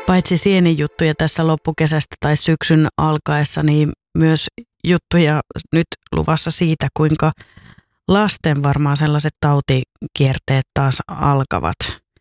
Paitsi sienijuttuja tässä loppukesästä tai syksyn alkaessa, niin myös juttuja nyt luvassa siitä, kuinka lasten varmaan sellaiset tautikierteet taas alkavat.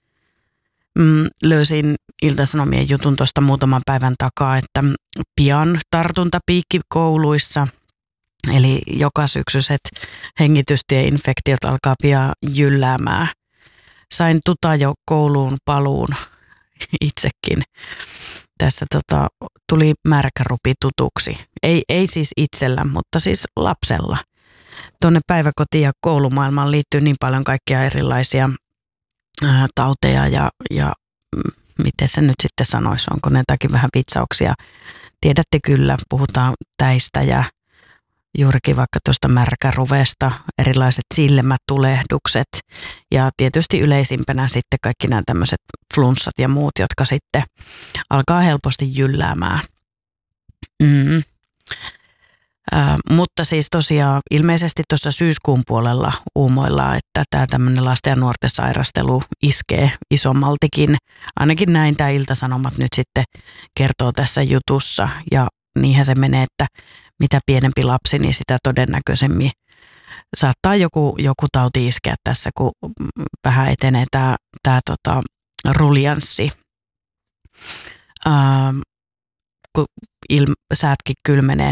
Löysin Ilta-Sanomien jutun tuosta muutaman päivän takaa, että pian tartuntapiikki kouluissa, eli joka syksyiset hengitystieinfektiot alkaa pian jylläämään. Sain jo kouluun paluun itsekin. Tässä tuli märkärupi tutuksi. Ei siis itsellä, mutta siis lapsella. Tuonne päiväkoti- ja koulumaailmaan liittyy niin paljon kaikkia erilaisia tauteja ja miten se nyt sitten sanoisi, onko ne jotakin vähän vitsauksia. Tiedätte kyllä, puhutaan täistä ja juurikin vaikka tuosta märkäruvesta, erilaiset silmätulehdukset ja tietysti yleisimpänä sitten kaikki nämä tämmöiset flunssat ja muut, jotka sitten alkaa helposti jylläämään. Mutta siis tosiaan ilmeisesti tuossa syyskuun puolella uumoillaan, että tämä tämmöinen lasten ja nuorten sairastelu iskee isommaltikin. Ainakin näin tämä Ilta-Sanomat nyt sitten kertoo tässä jutussa ja niinhän se menee, että mitä pienempi lapsi, niin sitä todennäköisemmin saattaa joku tauti iskeä tässä, kun vähän etenee tämä ruljanssi. Kun säätkin kylmenee,